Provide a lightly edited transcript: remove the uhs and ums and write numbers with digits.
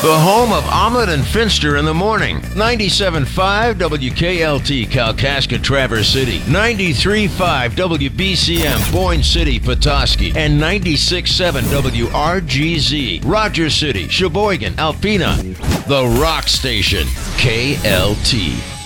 The home of Omelet and Finster in the morning. 97.5 WKLT Kalkaska Traverse City. 93.5 WBCM Boyne City Petoskey. And 96.7 WRGZ Rogers City, Sheboygan, Alpena. The Rock Station. KLT.